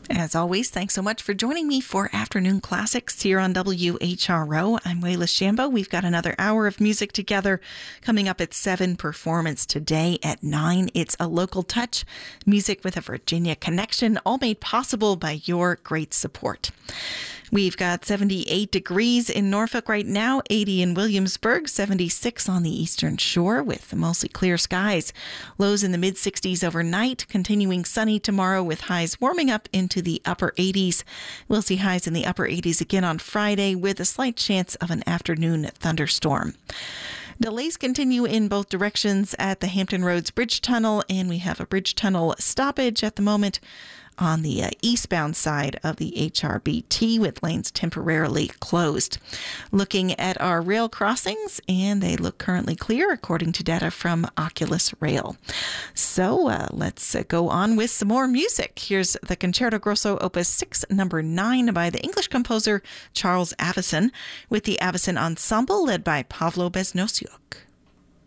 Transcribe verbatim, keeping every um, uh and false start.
As always, thanks so much for joining me for Afternoon Classics here on W H R O. I'm Wayla Shambo. We've got another hour of music together coming up at seven. Performance today at nine. It's A Local Touch, music with a Virginia connection, all made possible by your great support. We've got seventy-eight degrees in Norfolk right now, eighty in Williamsburg, seventy-six on the Eastern Shore with mostly clear skies. Lows in the mid sixties overnight, continuing sunny tomorrow with highs warming up into the upper eighties. We'll see highs in the upper eighties again on Friday with a slight chance of an afternoon thunderstorm. Delays continue in both directions at the Hampton Roads Bridge Tunnel, and we have a bridge tunnel stoppage at the moment on the uh, eastbound side of the H R B T with lanes temporarily closed. Looking at our rail crossings, and they look currently clear according to data from Oculus Rail. So uh, let's uh, go on with some more music. Here's the Concerto Grosso Opus six, number nine by the English composer Charles Avison with the Avison Ensemble led by Pavlo Beznosjuk.